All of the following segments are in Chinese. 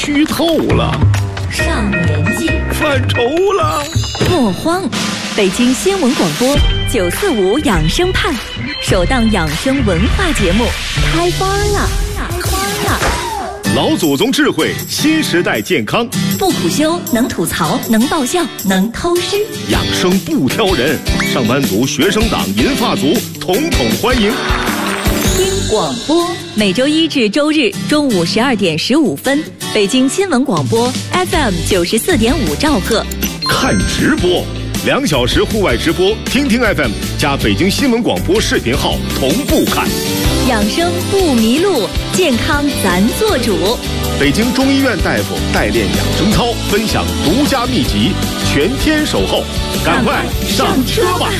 虚透了， 上年纪犯愁了。 莫慌，北京新闻广播945养生派首档养生文化节目开班了， 老祖宗智慧，新时代健康， 不苦修，能吐槽，能爆笑，能偷师， 养生不挑人，上班族、学生党、银发族统统欢迎。 听广播，每周一至周日中午12点15分，北京新闻广播 FM 94.5兆赫。 看直播，2小时户外直播，听听 FM 加北京新闻广播视频号同步看。 养生不迷路，健康咱做主。 北京中医院大夫代练养生操，分享独家秘籍，全天守候，赶快上车吧！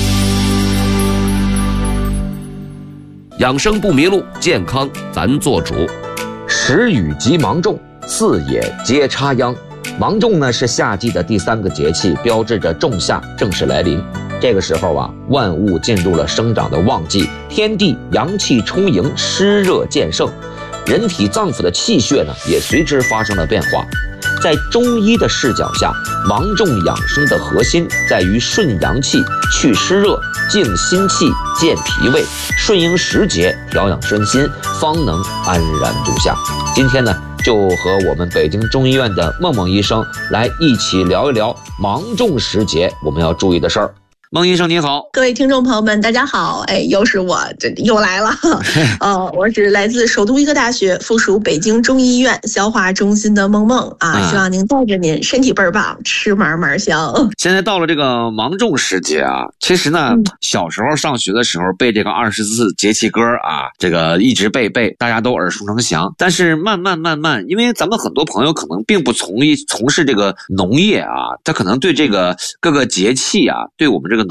养生不迷路，健康咱做主。 时雨即芒种，四野皆插秧。芒种呢是夏季的第3个节气，标志着仲夏正式来临。这个时候啊，万物进入了生长的旺季，天地阳气充盈，湿热渐盛，人体脏腑的气血呢也随之发生了变化。在中医的视角下，芒种养生的核心在于顺阳气、去湿热、静心气、健脾胃，顺应时节，调养身心，方能安然度夏。今天呢，就和我们北京中医院的孟孟医生来一起聊一聊芒种时节我们要注意的事儿。孟医生你好。 各位听众朋友们大家好，又是我，这又来了。我是来自首都医科大学附属北京中医院消化中心的孟孟啊，希望您带着您身体倍儿棒，吃嘛嘛香。 现在到了这个芒种时节啊，其实呢，小时候上学的时候背这个24节气歌啊，这个一直背，大家都耳熟能详。但是慢慢，因为咱们很多朋友可能并不从事这个农业啊，他可能对这个各个节气啊，对我们这个